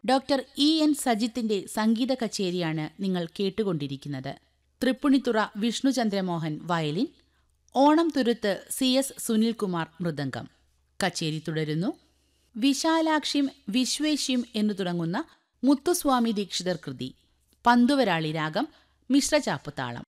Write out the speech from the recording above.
Doctor N സജിത്തിന്റെ സംഗീത കച്ചേരിയാണ് നിങ്ങൾ കേട്ടുകൊണ്ടിരിക്കുന്നത്. Tripunithura വിഷ്ണുചന്ദ്രമോഹൻ violin, Onam തുരുത്ത് CS Sunilkumar mridangam. കച്ചേരി തുടരുന്നു. വിശാലാക്ഷ്യം വിശ്വേശ്യം എന്നു തുടങ്ങുന്ന മുത്തുസ്വാമി ദീക്ഷിതർ കൃതി. പന്തുവരാളി രാഗം, മിശ്രചാപ്പുതാളം.